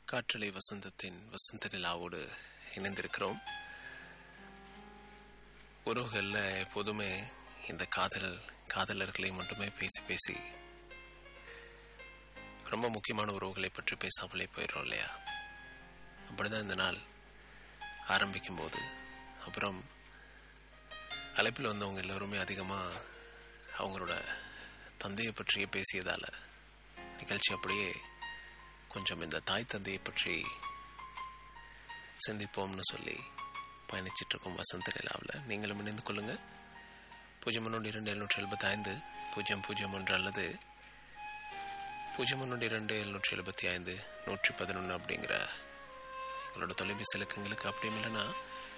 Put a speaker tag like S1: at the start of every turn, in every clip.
S1: காற்றலை வசந்தத்தின் வசந்த நிலாவோடு இணைந்திருக்கிறோம். உறவுகளில் எப்போதுமே இந்த காதலர்களை மட்டுமே பேசி பேசி ரொம்ப முக்கியமான உறவுகளை பற்றி பேசாமலே போயிடுறோம் இல்லையா? அப்படிதான் இந்த நாள் ஆரம்பிக்கும் போது அப்புறம் அழைப்பில் வந்தவங்க எல்லோருமே அதிகமாக அவங்களோட தந்தையை பற்றியே பேசியதால் நிகழ்ச்சி அப்படியே கொஞ்சம் இந்த தாய் தந்தையை பற்றி சிந்திப்போம்னு சொல்லி பயணிச்சிட்ருக்கோம் வசந்த நிலாவில். நீங்களும் இணைந்து கொள்ளுங்கள். 012-775-001 அல்லது 012-775-111 அப்படிங்கிற எங்களோட தொலைபேசி இலக்கங்களுக்கு. அப்படியும் இல்லைன்னா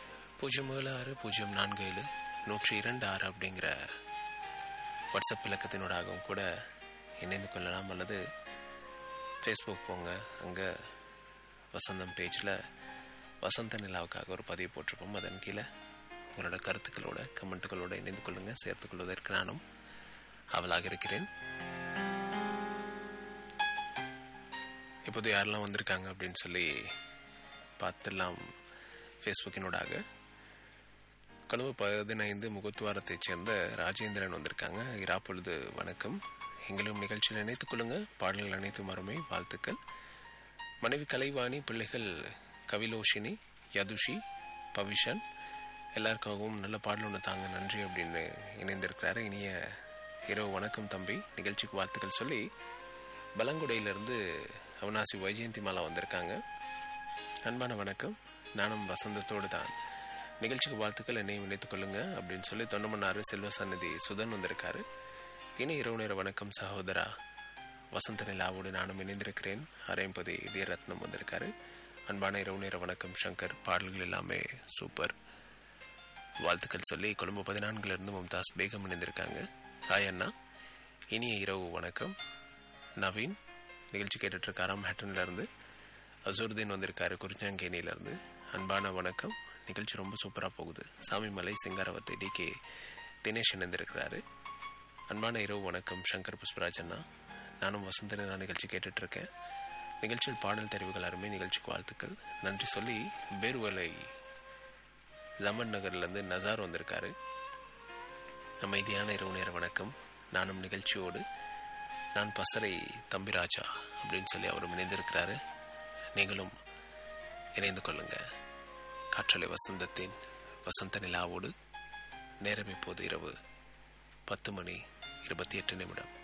S1: 076-047-102-6 அப்படிங்கிற வாட்ஸ்அப் இலக்கத்தினோடாகவும் கூட இணைந்து கொள்ளலாம். அல்லது ஃபேஸ்புக் போங்க, அங்கே வசந்தம் பேஜில் வசந்த நிலாவுக்காக ஒரு பதிவு போட்டிருக்கோம். அதன் கீழே உங்களோட கருத்துக்களோட கமெண்ட்டுகளோடு இணைந்து கொள்ளுங்கள். சேர்த்துக்கொள்வதற்கு நானும் அவளாக இருக்கிறேன். இப்போது யாரெல்லாம் வந்திருக்காங்க அப்படின்னு சொல்லி பார்த்துடலாம். ஃபேஸ்புக்கினோடாக கழுவு 15 முகத்துவாரத்தைச் சேர்ந்த ராஜேந்திரன் வந்திருக்காங்க. இராப்பொழுது வணக்கம், எங்களும் நிகழ்ச்சியில் இணைத்துக் கொள்ளுங்கள். பாடல்கள் அனைத்தும் அருமை, வாழ்த்துக்கள். மனைவி கலைவாணி, பிள்ளைகள் கவிலோஷினி, யதுஷி, பவிஷன், எல்லாருக்காகவும் நல்ல பாடல் ஒன்று தாங்க, நன்றி அப்படின்னு இணைந்திருக்கிறாரு. இனிய இரவு வணக்கம் தம்பி, நிகழ்ச்சிக்கு வாழ்த்துக்கள் சொல்லி பலங்குடையிலிருந்து அவினாசி வைஜெயந்தி மாலா வந்திருக்காங்க. அன்பான வணக்கம், நானும் வசந்தத்தோடு தான், நிகழ்ச்சிக்கு வாழ்த்துக்கள், என்னையும் இணைத்துக் கொள்ளுங்க அப்படின்னு சொல்லி தொண்டமன்னாறு செல்வ சந்நிதி சுதன் வந்திருக்காரு. இனி இரவு நேர வணக்கம் சகோதரா, வசந்த நிலாவோடு நானும் இணைந்திருக்கிறேன். அரைம்பதி இதயரத்னம் வந்திருக்காரு. அன்பான இரவு நேர வணக்கம் சங்கர், பாடல்கள் எல்லாமே சூப்பர், வாழ்த்துக்கள் சொல்லி கொழும்பு 14 மும்தாஸ் பேகம் இணைந்திருக்காங்க. ஹாய் அண்ணா, இனிய இரவு வணக்கம். நவீன் நிகழ்ச்சி கேட்டுட்ருக்காராம் ஹேட்டன்லேருந்து. அசூர்தீன் வந்திருக்காரு குறிஞ்சாங்கேனியிலேருந்து. அன்பான வணக்கம், நிகழ்ச்சி ரொம்ப சூப்பராக போகுது. சாமிமலை சிங்காரவத்தை டிகே தினேஷ் இணைந்திருக்கிறாரு. அன்பான இரவு வணக்கம் சங்கர் புஷ்பராஜ் அண்ணா, நானும் வசந்த நிலா நிகழ்ச்சி கேட்டுட்ருக்கேன். நிகழ்ச்சியில் பாடல் தெரிவுகள் அருமை, நிகழ்ச்சிக்கு வாழ்த்துக்கள், நன்றி சொல்லி பேருவலை ஜமன் நகர்லேருந்து நசார் வந்திருக்காரு. அமைதியான இரவு நேர வணக்கம், நானும் நிகழ்ச்சியோடு, நான் பசறை தம்பிராஜா அப்படின்னு சொல்லி அவரும் இணைந்திருக்கிறாரு. நீங்களும் இணைந்து கொள்ளுங்க. காற்றலை வசந்தத்தின் வசந்த நிலாவோடு. நேரம் இப்போது இரவு 10:28